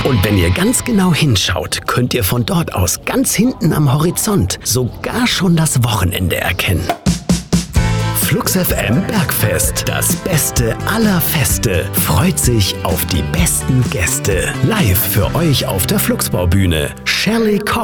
Und wenn ihr ganz genau hinschaut, könnt ihr von dort aus ganz hinten am Horizont sogar schon das Wochenende erkennen. Flux FM Bergfest, das Beste aller Feste, freut sich auf die besten Gäste. Live für euch auf der Fluxbaubühne, Shirley Cox.